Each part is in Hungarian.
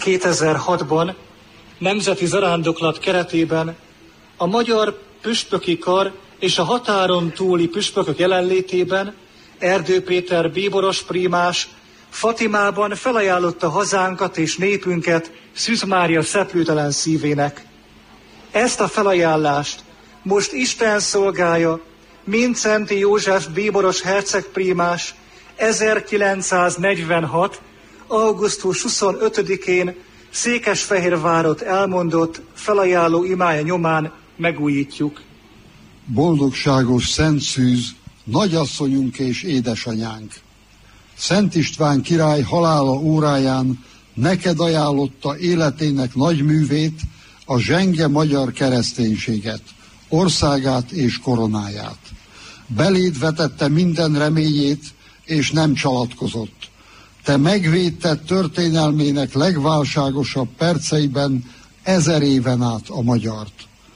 2006-ban nemzeti zarándoklat keretében a Magyar Püspöki Kar és a határon túli püspökök jelenlétében Erdő Péter bíboros prímás Fatimában felajánlotta hazánkat és népünket Szűz Mária szeplőtelen szívének. Ezt a felajánlást most Isten szolgálja Mindszenty József bíboros hercegprímás 1946. augusztus 25-én Székesfehérvárot elmondott felajánló imája nyomán megújítjuk. Boldogságos Szent Szűz, nagyasszonyunk és édesanyánk! Szent István király halála óráján neked ajánlotta életének nagy művét, a zsenge magyar kereszténységet, országát és koronáját. Beléd vetette minden reményét, és nem csalatkozott. Te megvédted történelmének legválságosabb perceiben 1000 éven át a magyart.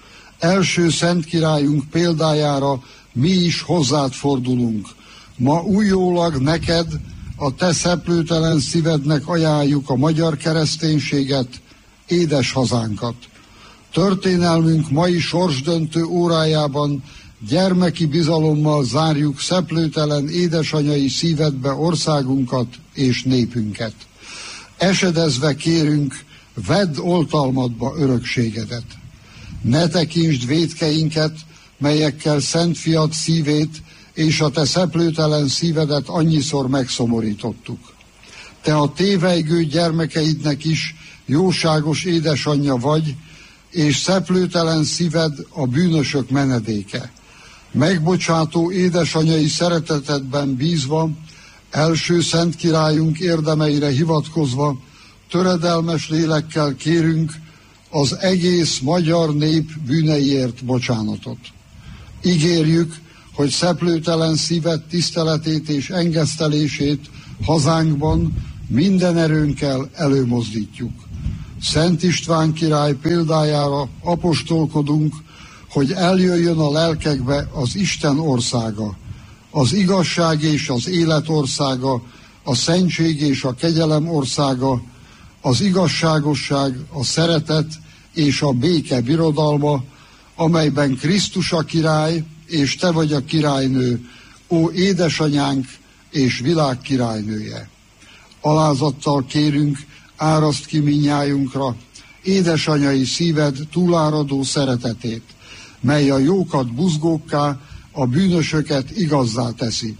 Első szent királyunk példájára mi is hozzád fordulunk. Ma újólag neked, a te szeplőtelen szívednek ajánljuk a magyar kereszténységet, édes hazánkat. Történelmünk mai sorsdöntő órájában gyermeki bizalommal zárjuk szeplőtelen édesanyai szívedbe országunkat és népünket. Esedezve kérünk, vedd oltalmadba örökségedet. Ne tekintsd vétkeinket, melyekkel Szent Fiad szívét és a te szeplőtelen szívedet annyiszor megszomorítottuk. Te a tévejgő gyermekeidnek is jóságos édesanyja vagy, és szeplőtelen szíved a bűnösök menedéke. Megbocsátó édesanyai szeretetedben bízva, első szent királyunk érdemeire hivatkozva, töredelmes lélekkel kérünk az egész magyar nép bűneiért bocsánatot. Ígérjük, hogy szeplőtelen szíved tiszteletét és engesztelését hazánkban minden erőnkkel előmozdítjuk. Szent István király példájára apostolkodunk, hogy eljöjjön a lelkekbe az Isten országa, az igazság és az élet országa, a szentség és a kegyelem országa, az igazságosság, a szeretet és a béke birodalma, amelyben Krisztus a király, és te vagy a királynő, ó édesanyánk és világ királynője. Alázattal kérünk, áraszt ki minnyájunkra édesanyai szíved túláradó szeretetét, mely a jókat buzgókká, a bűnösöket igazzá teszi.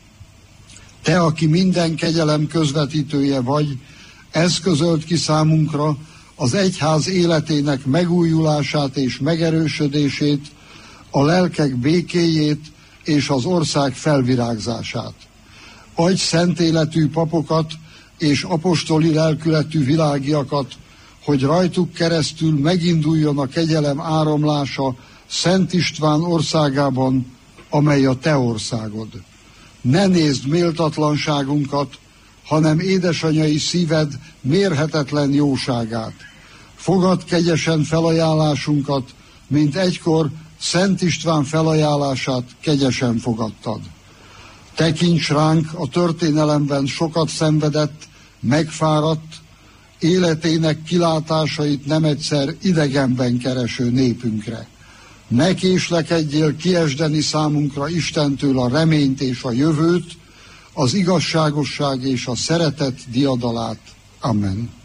Te, aki minden kegyelem közvetítője vagy, eszközöld ki számunkra az egyház életének megújulását és megerősödését, a lelkek békéjét és az ország felvirágzását. Adj szent életű papokat és apostoli lelkületű világiakat, hogy rajtuk keresztül meginduljon a kegyelem áramlása Szent István országában, amely a te országod. Ne nézd méltatlanságunkat, hanem édesanyai szíved mérhetetlen jóságát. Fogadd kegyesen felajánlásunkat, mint egykor Szent István felajánlását kegyesen fogadtad. Tekints ránk a történelemben sokat szenvedett, megfáradt, életének kilátásait nem egyszer idegenben kereső népünkre. Ne késlekedjél kiesdeni számunkra Istentől a reményt és a jövőt, az igazságosság és a szeretet diadalát. Amen.